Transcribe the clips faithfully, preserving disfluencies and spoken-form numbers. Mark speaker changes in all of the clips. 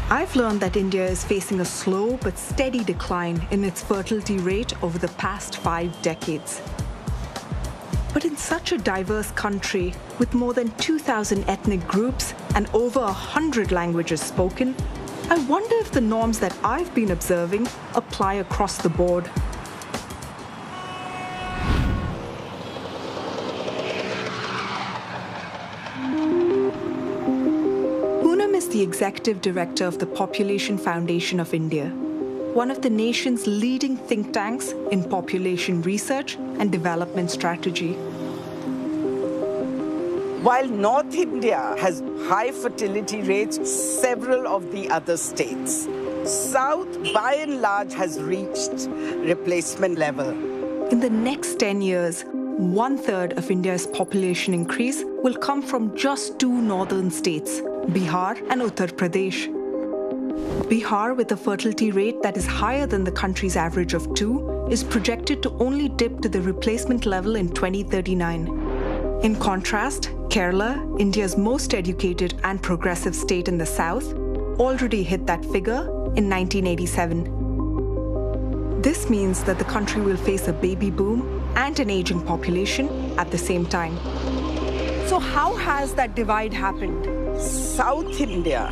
Speaker 1: I've learned that India is facing a slow but steady decline in its fertility rate over the past five decades. But in such a diverse country, with more than two thousand ethnic groups and over one hundred languages spoken, I wonder if the norms that I've been observing apply across the board. The Executive Director of the Population Foundation of India, one of the nation's leading think tanks in population research and development strategy.
Speaker 2: While North India has high fertility rates, several of the other states, South by and large has reached replacement level.
Speaker 1: In the next ten years, one-third of India's population increase will come from just two northern states, Bihar and Uttar Pradesh. Bihar, with a fertility rate that is higher than the country's average of two, is projected to only dip to the replacement level in twenty thirty-nine. In contrast, Kerala, India's most educated and progressive state in the south, already hit that figure in nineteen eighty-seven. This means that the country will face a baby boom and an aging population at the same time. So how has that divide happened?
Speaker 2: South India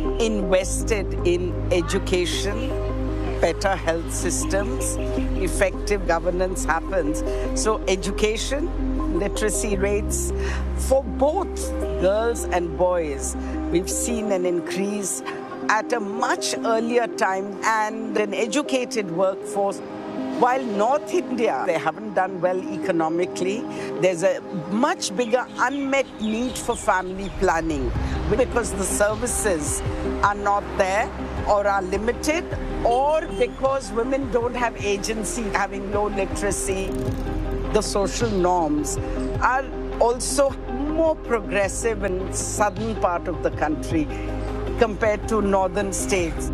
Speaker 2: invested in education, better health systems, effective governance happens. So education, literacy rates for both girls and boys, we've seen an increase at a much earlier time and an educated workforce. While North India, they haven't done well economically, there's a much bigger unmet need for family planning because the services are not there or are limited, or because women don't have agency, having low literacy. The social norms are also more progressive in the southern part of the country compared to northern states.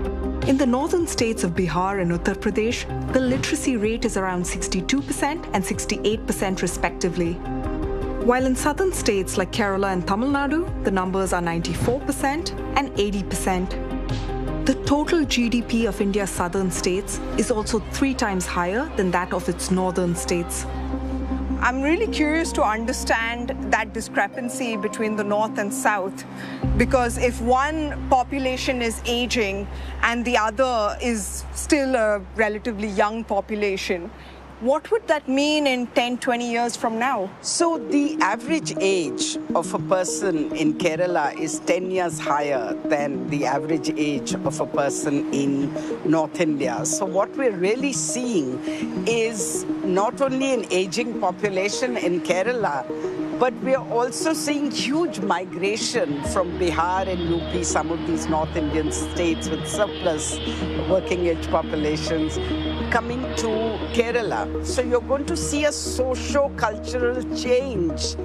Speaker 1: In the northern states of Bihar and Uttar Pradesh, the literacy rate is around sixty-two percent and sixty-eight percent respectively. While in southern states like Kerala and Tamil Nadu, the numbers are ninety-four percent and eighty percent. The total G D P of India's southern states is also three times higher than that of its northern states.
Speaker 3: I'm really curious to understand that discrepancy between the North and South, because if one population is aging and the other is still a relatively young population, what would that mean in ten, twenty years from now?
Speaker 2: So the average age of a person in Kerala is ten years higher than the average age of a person in North India. So what we're really seeing is not only an aging population in Kerala, but we are also seeing huge migration from Bihar and U P, some of these North Indian states with surplus working age populations, coming to Kerala. So you're going to see a socio-cultural change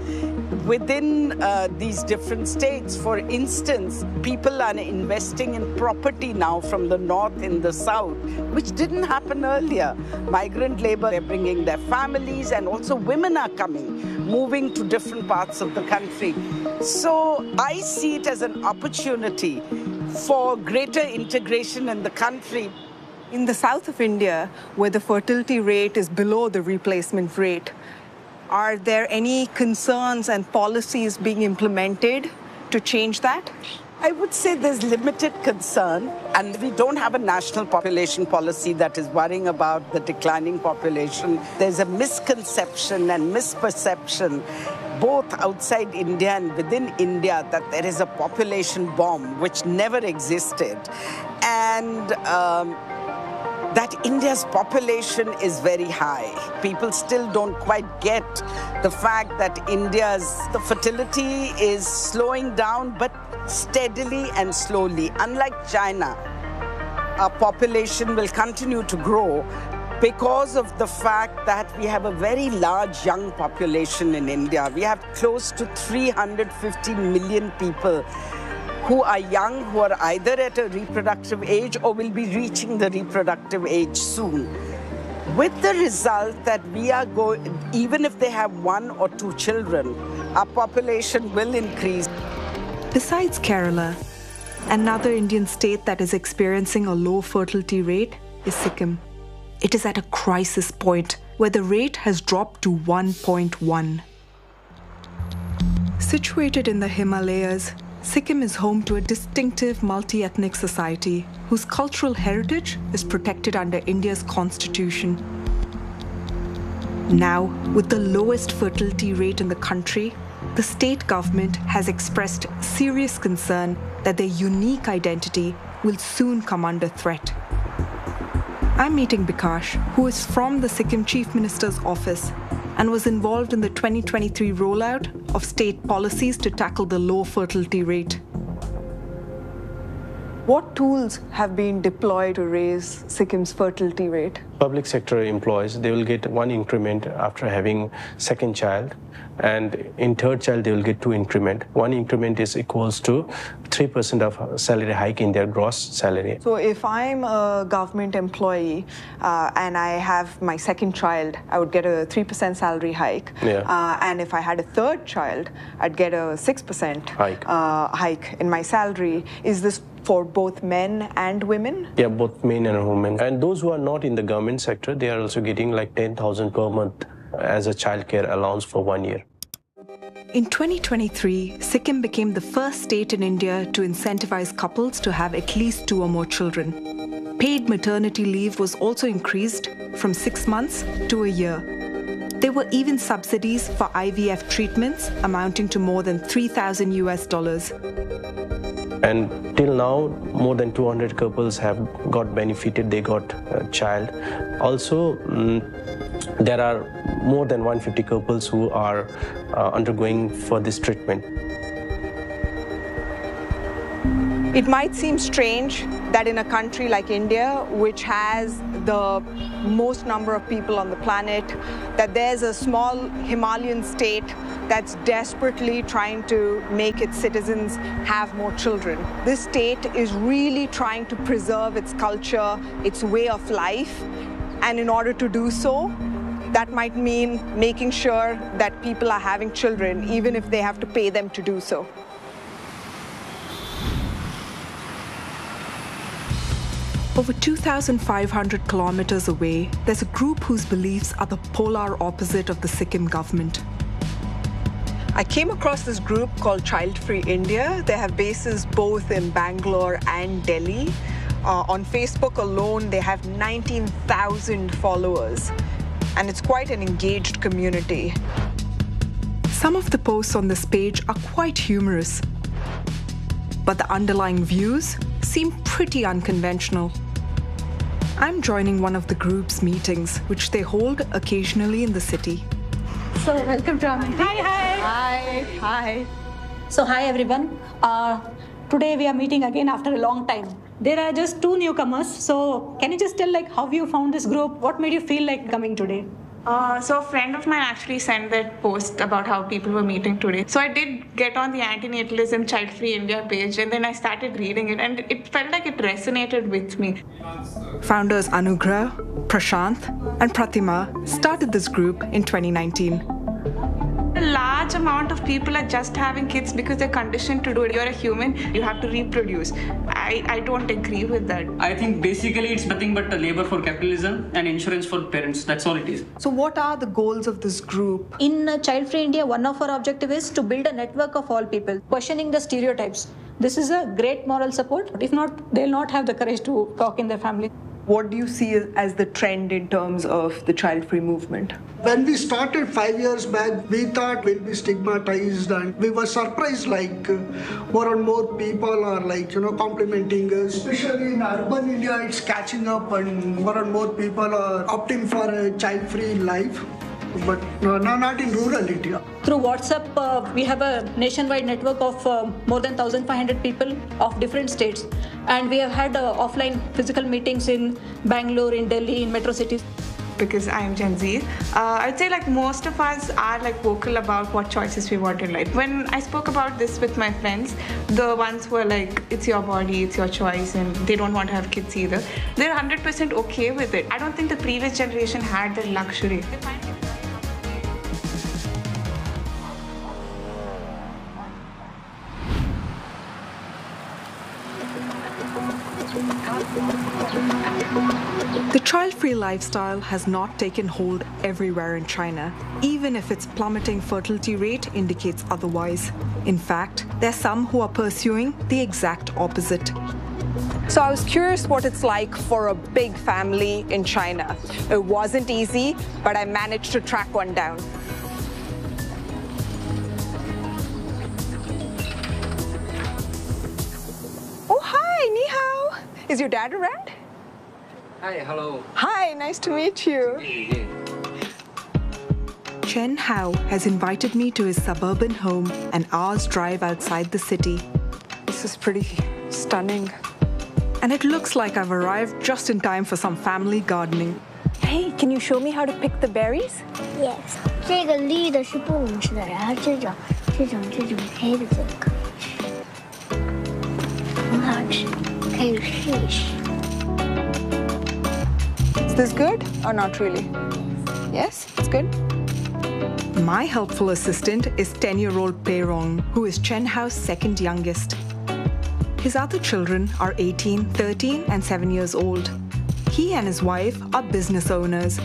Speaker 2: within uh, these different states. For instance, people are investing in property now from the north in the south, which didn't happen earlier. Migrant labor, they're bringing their families, and also women are coming, moving to different parts of the country. So I see it as an opportunity for greater integration in the country.
Speaker 3: In the south of India, where the fertility rate is below the replacement rate, are there any concerns and policies being implemented to change that?
Speaker 2: I would say there's limited concern, and we don't have a national population policy that is worrying about the declining population. There's a misconception and misperception both outside India and within India that there is a population bomb which never existed, and um, that India's population is very high. People still don't quite get the fact that India's the fertility is slowing down, but steadily and slowly. Unlike China, our population will continue to grow because of the fact that we have a very large young population in India. We have close to three hundred fifty million people who are young, who are either at a reproductive age or will be reaching the reproductive age soon. With the result that we are going, even if they have one or two children, our population will increase.
Speaker 1: Besides Kerala, Another Indian state that is experiencing a low fertility rate is Sikkim. It is at a crisis point where the rate has dropped to one point one. Situated in the Himalayas, Sikkim is home to a distinctive multi-ethnic society whose cultural heritage is protected under India's constitution. Now, with the lowest fertility rate in the country, the state government has expressed serious concern that their unique identity will soon come under threat. I'm meeting Bikash, who is from the Sikkim Chief Minister's office and was involved in the twenty twenty-three rollout of state policies to tackle the low fertility rate.
Speaker 3: What tools have been deployed to raise Sikkim's fertility rate?
Speaker 4: Public sector employees, they will get one increment after having second child, and in third child they will get two increment. One increment is equals to three percent of salary hike in their gross salary.
Speaker 3: So if I'm a government employee uh, and I have my second child, I would get a three percent salary hike.
Speaker 4: Yeah.
Speaker 3: Uh, and if I had a third child, I'd get a six percent
Speaker 4: hike.
Speaker 3: Uh, hike in my salary. Is this for both men and women?
Speaker 4: Yeah, both men and women. And those who are not in the government sector, they are also getting like ten thousand per month as a childcare allowance for one year.
Speaker 1: In twenty twenty-three, Sikkim became the first state in India to incentivize couples to have at least two or more children. Paid maternity leave was also increased from six months to a year. There were even subsidies for I V F treatments amounting to more than three thousand U S dollars.
Speaker 4: And till now, more than two hundred couples have got benefited, they got a child. Also, um, there are more than one hundred fifty couples who are uh, undergoing for this treatment.
Speaker 3: It might seem strange that in a country like India, which has the most number of people on the planet, that there's a small Himalayan state that's desperately trying to make its citizens have more children. This state is really trying to preserve its culture, its way of life, and in order to do so, that might mean making sure that people are having children, even if they have to pay them to do so.
Speaker 1: Over two thousand five hundred kilometers away, there's a group whose beliefs are the polar opposite of the Sikkim government.
Speaker 3: I came across this group called Child Free India. They have bases both in Bangalore and Delhi. Uh, on Facebook alone, they have nineteen thousand followers, and it's quite an engaged community.
Speaker 1: Some of the posts on this page are quite humorous, but the underlying views seem pretty unconventional. I'm joining one of the group's meetings, which they hold occasionally in the city.
Speaker 5: So welcome to our meeting.
Speaker 3: Hi, hi. Hi, hi.
Speaker 5: So hi everyone. Uh, today we are meeting again after a long time. There are just two newcomers. So can you just tell like how you found this group? What made you feel like coming today?
Speaker 6: Uh, so a friend of mine actually sent that post about how people were meeting today. So I did get on the Antinatalism Child Free India page, and then I started reading it, and it felt like it resonated with me.
Speaker 1: Founders Anugrah, Prashant, and Pratima started this group in twenty nineteen.
Speaker 6: A large amount of people are just having kids because they're conditioned to do it. You're a human, you have to reproduce. I, I don't agree with that.
Speaker 7: I think basically it's nothing but a labor for capitalism and insurance for parents. That's all it is.
Speaker 3: So what are the goals of this group?
Speaker 5: In uh, Child Free India, one of our objectives is to build a network of all people, questioning the stereotypes. This is a great moral support. If not, they'll not have the courage to talk in their family.
Speaker 3: What do you see as the trend in terms of the child-free movement?
Speaker 8: When we started five years back, we thought we'll be stigmatized, and we were surprised like uh, more and more people are like, you know, complimenting us. Especially in urban India, it's catching up and more and more people are opting for a child-free life. But no, no, not in rural India.
Speaker 5: Through WhatsApp, uh, we have a nationwide network of uh, more than one thousand five hundred people of different states. And we have had uh, offline physical meetings in Bangalore, in Delhi, in metro cities.
Speaker 6: Because I'm Gen Z, uh, I'd say like most of us are like vocal about what choices we want in life. When I spoke about this with my friends, the ones who are like, it's your body, it's your choice, and they don't want to have kids either, they're one hundred percent okay with it. I don't think the previous generation had that luxury.
Speaker 1: The child-free lifestyle has not taken hold everywhere in China, even if its plummeting fertility rate indicates otherwise. In fact, there are some who are pursuing the exact opposite.
Speaker 3: So I was curious what it's like for a big family in China. It wasn't easy, but I managed to track one down. Oh, hi, ni hao. Is your dad around?
Speaker 9: Hi, hello.
Speaker 3: Hi, nice to meet you.
Speaker 1: Chen Hao has invited me to his suburban home an hour's drive outside the city.
Speaker 3: This is pretty stunning.
Speaker 1: And it looks like I've arrived just in time for some family gardening.
Speaker 3: Hey, can you show me how to pick the berries?
Speaker 10: Yes. 这个绿的是不能吃的，然后这种、这种、这种黑的这个可以吃，很好吃，可以试一试。
Speaker 3: Is this good or not really? Yes, it's good.
Speaker 1: My helpful assistant is ten-year-old Pei Rong, who is Chen Hao's second youngest. His other children are eighteen, thirteen, and seven years old. He and his wife are business owners.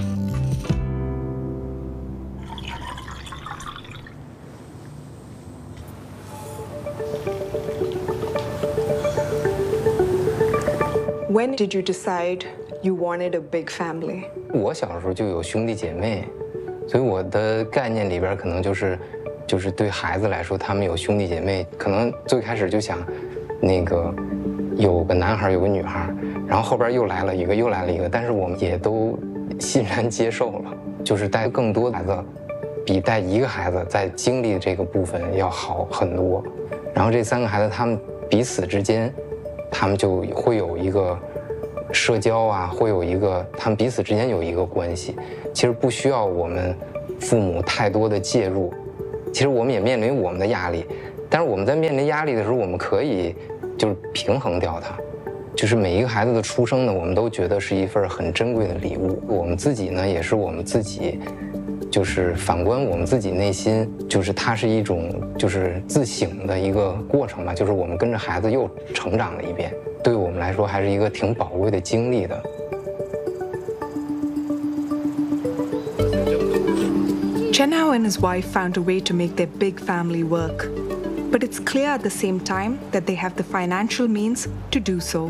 Speaker 3: When did you decide you wanted a big family?
Speaker 9: 我小时候就有兄弟姐妹，所以我的概念里边可能就是，就是对孩子来说，他们有兄弟姐妹，可能最开始就想，那个有个男孩有个女孩，然后后边又来了一个又来了一个，但是我们也都欣然接受了，就是带更多的孩子，比带一个孩子在经历这个部分要好很多。然后这三个孩子他们彼此之间，他们就会有一个。 社交啊，会有一个，他们彼此之间有一个关系，其实不需要我们父母太多的介入。其实我们也面临我们的压力，但是我们在面临压力的时候，我们可以就是平衡掉它。就是每一个孩子的出生呢，我们都觉得是一份很珍贵的礼物。我们自己呢，也是我们自己，就是反观我们自己内心，就是它是一种就是自省的一个过程吧，就是我们跟着孩子又成长了一遍。 对我们来说还是一个挺宝贵的经历的。
Speaker 1: Chen Hao and his wife found a way to make their big family work, but it's clear at the same time that they have the financial means to do so.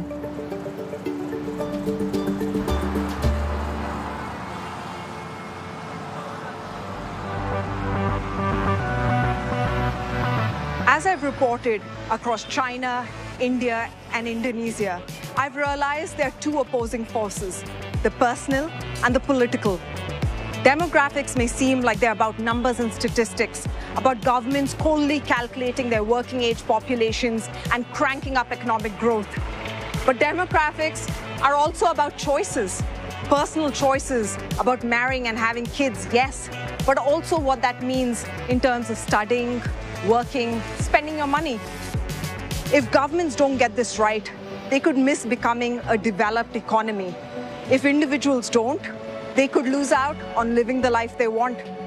Speaker 3: As I've reported across China, India, and Indonesia, I've realized there are two opposing forces, the personal and the political. Demographics may seem like they're about numbers and statistics, about governments coldly calculating their working age populations and cranking up economic growth. But demographics are also about choices, personal choices about marrying and having kids, yes, but also what that means in terms of studying, working, spending your money. If governments don't get this right, they could miss becoming a developed economy. If individuals don't, they could lose out on living the life they want.